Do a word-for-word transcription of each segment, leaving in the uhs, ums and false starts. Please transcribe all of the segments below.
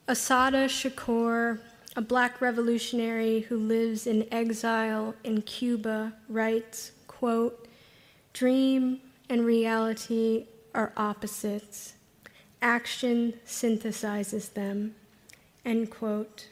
Assata Shakur, a black revolutionary who lives in exile in Cuba, writes, quote, "Dream and reality are opposites. Action synthesizes them," end quote.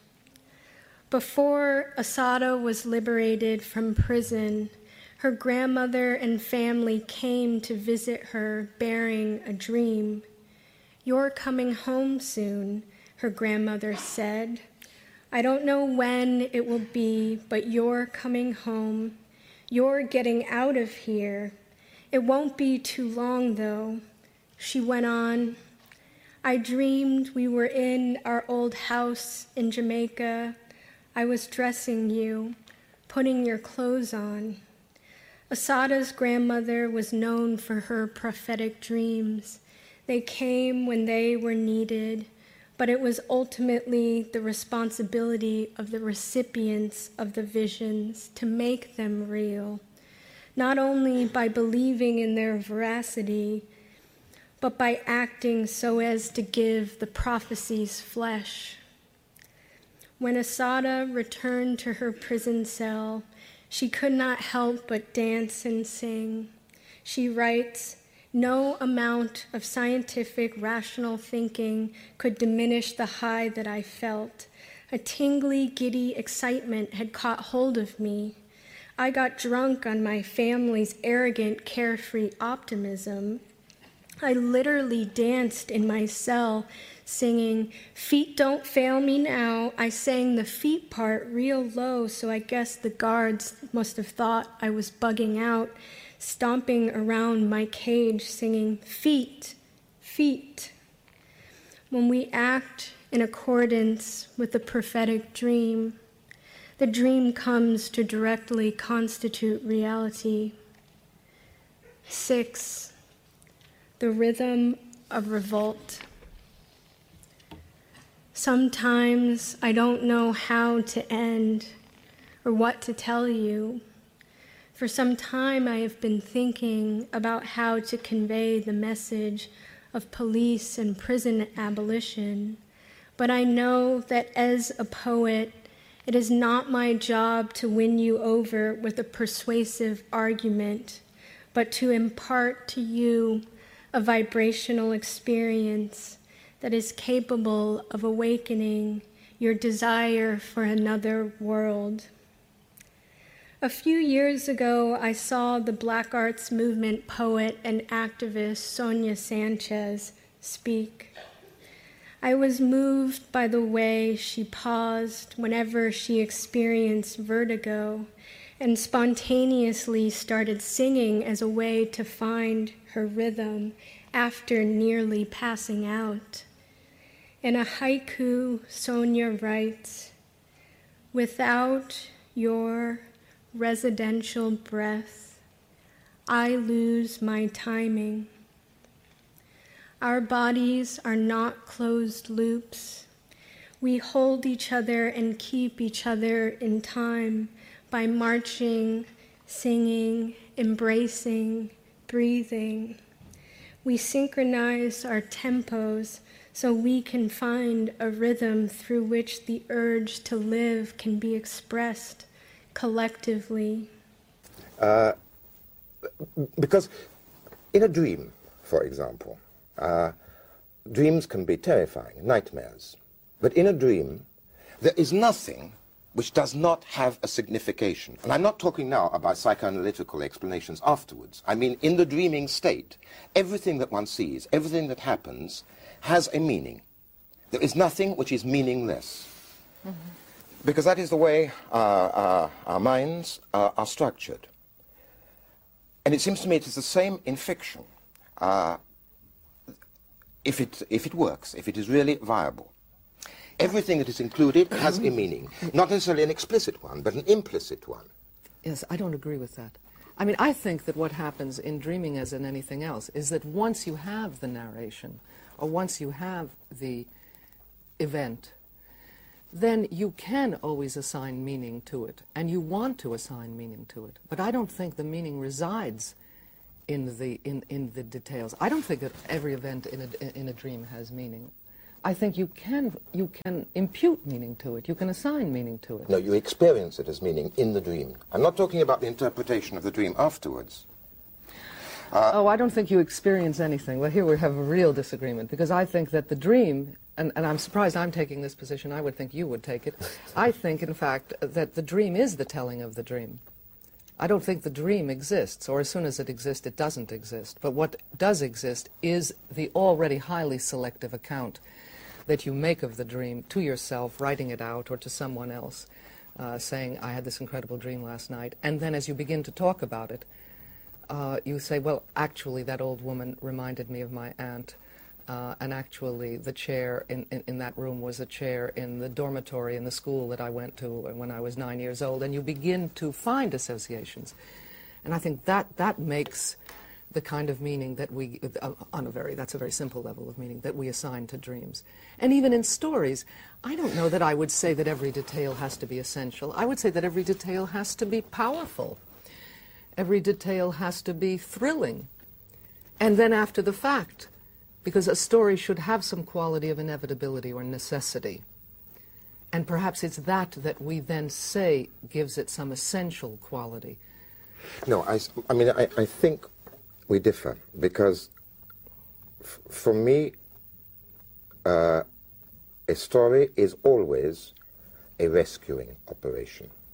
Before Assata was liberated from prison, her grandmother and family came to visit her bearing a dream. "You're coming home soon," her grandmother said. "I don't know when it will be, but you're coming home. You're getting out of here. It won't be too long, though." She went on, "I dreamed we were in our old house in Jamaica. I was dressing you, putting your clothes on." Assata's grandmother was known for her prophetic dreams. They came when they were needed, but it was ultimately the responsibility of the recipients of the visions to make them real, not only by believing in their veracity, but by acting so as to give the prophecies flesh. When Assata returned to her prison cell, she could not help but dance and sing. She writes, "No amount of scientific, rational thinking could diminish the high that I felt. A tingly, giddy excitement had caught hold of me. I got drunk on my family's arrogant, carefree optimism. I literally danced in my cell, singing, 'Feet don't fail me now.' I sang the feet part real low, so I guess the guards must have thought I was bugging out, stomping around my cage, singing, 'Feet, feet.' When we act in accordance with the prophetic dream, the dream comes to directly constitute reality." Six, the rhythm of revolt. Sometimes I don't know how to end or what to tell you. For some time I have been thinking about how to convey the message of police and prison abolition, but I know that as a poet, it is not my job to win you over with a persuasive argument, but to impart to you a vibrational experience that is capable of awakening your desire for another world. A few years ago, I saw the Black Arts Movement poet and activist Sonia Sanchez speak. I was moved by the way she paused whenever she experienced vertigo and spontaneously started singing as a way to find her rhythm after nearly passing out. In a haiku, Sonia writes, "Without your residential breath, I lose my timing. Our bodies are not closed loops. We hold each other and keep each other in time by marching, singing, embracing, breathing. We synchronize our tempos so we can find a rhythm through which the urge to live can be expressed collectively." Uh, because in a dream, for example, uh, dreams can be terrifying, nightmares. But in a dream, there is nothing which does not have a signification. And I'm not talking now about psychoanalytical explanations afterwards. I mean, in the dreaming state, everything that one sees, everything that happens, has a meaning. There is nothing which is meaningless. Mm-hmm. Because that is the way uh, uh, our minds uh, are structured. And it seems to me it is the same in fiction. Uh, if it, if it works, if it is really viable. Everything that is included has a meaning. Not necessarily an explicit one, but an implicit one. Yes, I don't agree with that. I mean, I think that what happens in dreaming, as in anything else, is that once you have the narration, or once you have the event, then you can always assign meaning to it, and you want to assign meaning to it. But I don't think the meaning resides in the, in, in the details. I don't think that every event in a, in a dream has meaning. I think you can, you can impute meaning to it. You can assign meaning to it. No, you experience it as meaning in the dream. I'm not talking about the interpretation of the dream afterwards. Uh, oh, I don't think you experience anything. Well, here we have a real disagreement, because I think that the dream, and, and I'm surprised I'm taking this position, I would think you would take it. I think, in fact, that the dream is the telling of the dream. I don't think the dream exists, or as soon as it exists, it doesn't exist. But what does exist is the already highly selective account that you make of the dream to yourself, writing it out, or to someone else, uh, saying, I had this incredible dream last night. And then as you begin to talk about it, uh, you say, well, actually, that old woman reminded me of my aunt. Uh, and actually, the chair in, in, in that room was a chair in the dormitory in the school that I went to when I was nine years old. And you begin to find associations. And I think that, that makes the kind of meaning that we, uh, on a very, that's a very simple level of meaning, that we assign to dreams. And even in stories, I don't know that I would say that every detail has to be essential. I would say that every detail has to be powerful. Every detail has to be thrilling. And then after the fact, because a story should have some quality of inevitability or necessity. And perhaps it's that that we then say gives it some essential quality. No, I, I mean, I, I think we differ, because f for me, uh, a story is always a rescuing operation.